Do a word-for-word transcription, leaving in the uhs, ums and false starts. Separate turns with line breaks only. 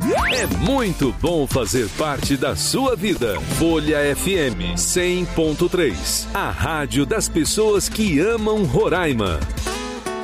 É muito bom fazer parte da sua vida. Folha F M cem ponto três. A rádio das pessoas que amam Roraima.